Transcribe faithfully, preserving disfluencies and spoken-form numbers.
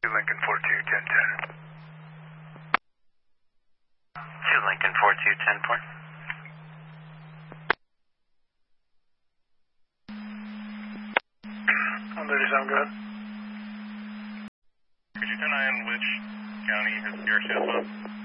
Lincoln four two ten ten. two Lincoln four two ten point. one thirty-seven, go ahead. Could you turn on which county his your ship was?